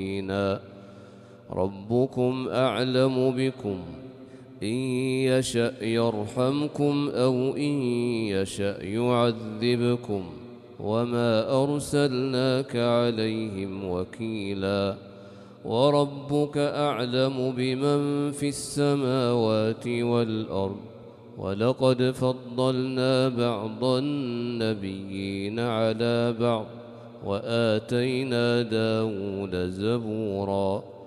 ربكم أعلم بكم إن يشأ يرحمكم أو إن يشأ يعذبكم وما أرسلناك عليهم وكيلا وربك أعلم بمن في السماوات والأرض ولقد فضلنا بعض النبيين على بعض وآتينا داود زبورا